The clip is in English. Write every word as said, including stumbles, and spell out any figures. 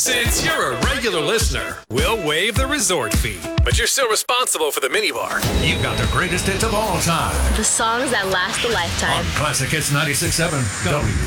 Since you're a regular listener, we'll waive the resort fee. But you're still responsible for the minibar. You've got the greatest hits of all time. The songs that last a lifetime. On Classic Hits ninety-six point seven W.